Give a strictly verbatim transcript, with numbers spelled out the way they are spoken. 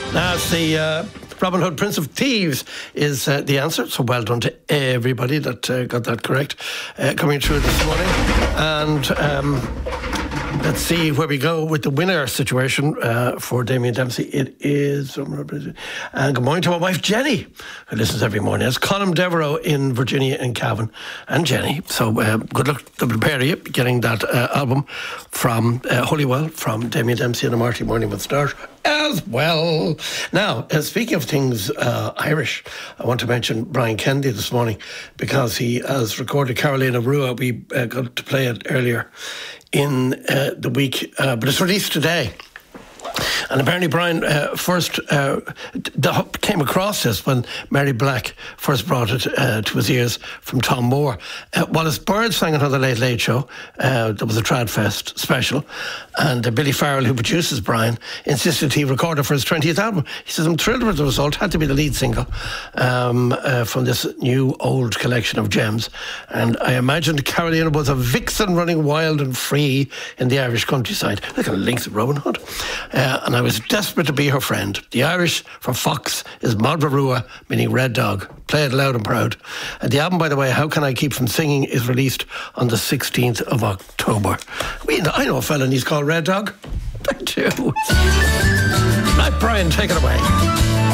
That's the uh, Robin Hood, Prince of Thieves is uh, the answer. So well done to everybody that uh, got that correct uh, coming through this morning. And um, let's see where we go with the winner situation uh, for Damien Dempsey. It is... And good morning to my wife, Jenny, who listens every morning. It's Colm Devereux in Virginia and Cavan. And Jenny. So uh, good luck to the pair of you getting that uh, album from uh, Holywell, from Damien Dempsey and the Marty Morning with Start as well. Now, uh, speaking of things uh, Irish, I want to mention Brian Kennedy this morning because he has recorded Carolina Rua. We uh, got to play it earlier in uh, the week, uh, but it's released today. And apparently Brian uh, first uh, d- came across this when Mary Black first brought it uh, to his ears from Tom Moore. Uh, Wallace Bird sang it on the Late Late Show. Uh, there was a Tradfest special. And uh, Billy Farrell, who produces Brian, insisted he record it for his twentieth album. He says, I'm thrilled with the result. Had to be the lead single um, uh, from this new old collection of gems. And I imagined Carolina was a vixen running wild and free in the Irish countryside. Look at the links of Robin Hood. Uh, and I was desperate to be her friend. The Irish for fox is Madra Rua, meaning red dog. Play it loud and proud. And the album, by the way, How Can I Keep From Singing, is released on the sixteenth of October. We, I know a fella and he's called Red Dog. I do. Right, Brian, take it away.